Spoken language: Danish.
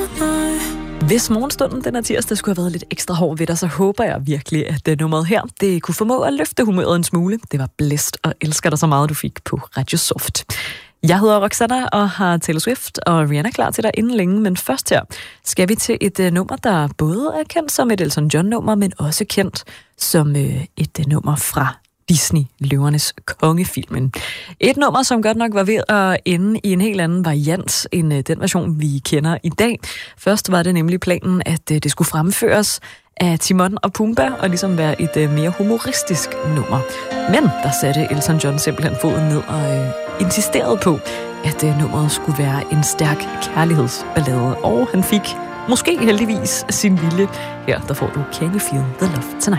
Hvis morgenstunden den er tirsdag skulle have været lidt ekstra hård ved dig, så håber jeg virkelig, at nummeret her, det kunne formå at løfte humøret en smule. Det var Blæst og elsker dig så meget, du fik på Radio Soft. Jeg hedder Roxanna og har Taylor Swift og Rihanna klar til dig inden længe, men først her skal vi til et nummer, der både er kendt som et Elton John-nummer, men også kendt som et nummer fra Disney, Løvernes Konge-filmen. Et nummer, som godt nok var ved at ende i en helt anden variant end den version, vi kender i dag. Først var det nemlig planen, at det skulle fremføres af Timon og Pumba og ligesom være et mere humoristisk nummer. Men der satte Elton John simpelthen foden ned og insisterede på, at nummeret skulle være en stærk kærlighedsballade. Og han fik måske heldigvis sin vilje. Her der får du Can You Feel the Love Tonight.